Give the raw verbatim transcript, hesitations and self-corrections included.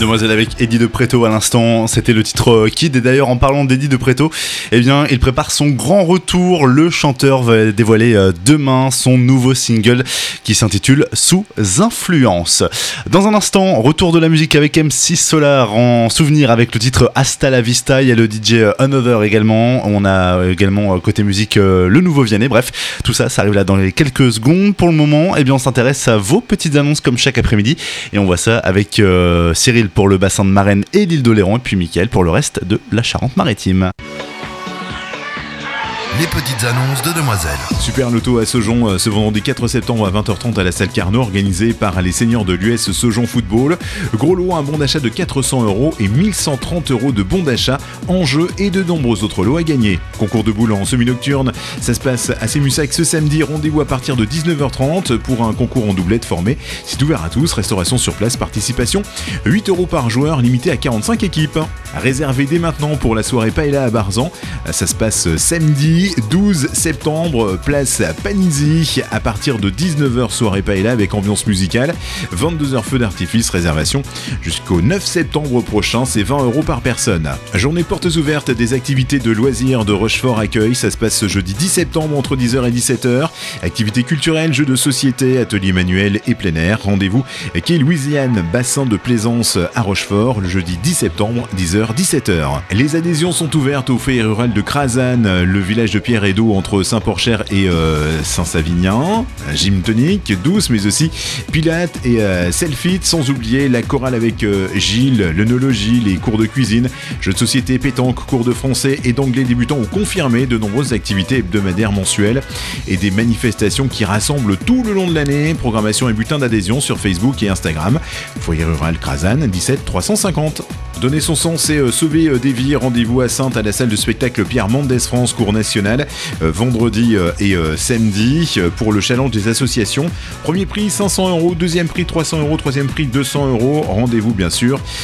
Demoiselle avec Eddie De Pretto à l'instant, c'était le titre Kid. Et d'ailleurs, en parlant d'Eddie De Pretto, eh bien, il prépare son grand retour. Le chanteur va dévoiler demain son nouveau single qui s'intitule Sous Influence. Dans un instant, retour de la musique avec M six Solar en souvenir avec le titre Hasta la Vista. Il y a le D J Another également. On a également côté musique le nouveau Vianney. Bref, tout ça, ça arrive là dans les quelques secondes. Pour le moment, eh bien, on s'intéresse à vos petites annonces comme chaque après-midi. Et on voit ça avec euh, Cyril pour le bassin de Marennes et l'île d'Oléron, et puis Mickaël pour le reste de la Charente-Maritime. Les petites annonces de Demoiselle. Super Loto à Saujon ce vendredi quatre septembre à vingt heures trente à la salle Carnot, organisé par les seniors de l'U S Saujon Football. Gros lot, un bon d'achat de quatre cents euros et mille cent trente euros de bon d'achat en jeu et de nombreux autres lots à gagner. Concours de boules en semi-nocturne, ça se passe à Sémussac ce samedi. Rendez-vous à partir de dix-neuf heures trente pour un concours en doublette formé. C'est ouvert à tous, restauration sur place, participation huit euros par joueur, limité à quarante-cinq équipes. Réservé dès maintenant pour la soirée Paella à Barzan. Ça se passe samedi douze septembre, place Panisi, à partir de dix-neuf heures, soirée Paella avec ambiance musicale, vingt-deux heures feu d'artifice, réservation jusqu'au neuf septembre prochain, c'est vingt euros par personne. Journée portes ouvertes des activités de loisirs de Rochefort Accueil, ça se passe ce jeudi dix septembre entre dix heures et dix-sept heures, activités culturelles, jeux de société, ateliers manuels et plein air. Rendez-vous quai Louisiane, bassin de plaisance à Rochefort, le jeudi dix septembre, dix heures dix-sept heures. Les adhésions sont ouvertes au foyer rural de Crazanne, le village de Pierre et d'Eau entre Saint-Porcher et euh, Saint-Savinien, gym tonique, douce mais aussi pilates et euh, selfie, sans oublier la chorale avec euh, Gilles, l'œnologie, les cours de cuisine, jeux de société, pétanque, cours de français et d'anglais débutants ou confirmés, de nombreuses activités hebdomadaires mensuelles et des manifestations qui rassemblent tout le long de l'année. Programmation et bulletin d'adhésion sur Facebook et Instagram. Foyer rural Crazanne, dix-sept trois cent cinquante. Donner son sang, c'est euh, sauver euh, des vies. Rendez-vous à Saintes à la salle de spectacle Pierre Mendès France, cours national, euh, vendredi euh, et euh, samedi euh, pour le challenge des associations. Premier prix cinq cents euros, deuxième prix trois cents euros, troisième prix deux cents euros. Rendez-vous bien sûr